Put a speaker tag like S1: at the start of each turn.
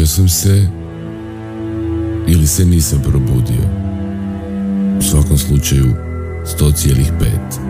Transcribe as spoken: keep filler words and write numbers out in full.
S1: sam se ili se nisam probudio. U svakom slučaju sto zarez pet.